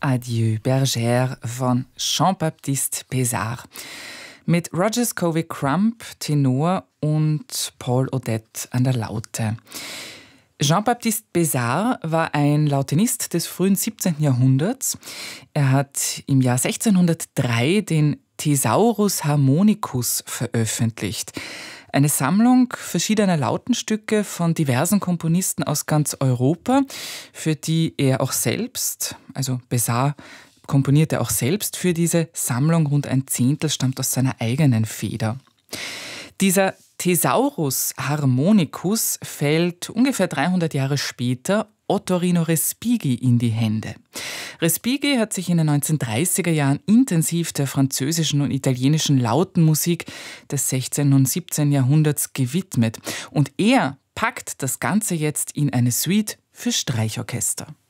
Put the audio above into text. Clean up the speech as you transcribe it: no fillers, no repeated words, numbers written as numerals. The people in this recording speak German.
Adieu Bergère von Jean-Baptiste Pézard. Mit Roger Scovey-Crump, Tenor, und Paul Odette an der Laute. Jean-Baptiste Pézard war ein Lautenist des frühen 17. Jahrhunderts. Er hat im Jahr 1603 den Thesaurus Harmonicus veröffentlicht. Eine Sammlung verschiedener Lautenstücke von diversen Komponisten aus ganz Europa, für die er auch selbst, also Pézard, komponierte auch selbst für diese Sammlung. Rund ein Zehntel stammt aus seiner eigenen Feder. Dieser Thesaurus Harmonicus fällt ungefähr 300 Jahre später Ottorino Respighi in die Hände. Respighi hat sich in den 1930er Jahren intensiv der französischen und italienischen Lautenmusik des 16. und 17. Jahrhunderts gewidmet. Und er packt das Ganze jetzt in eine Suite für Streichorchester.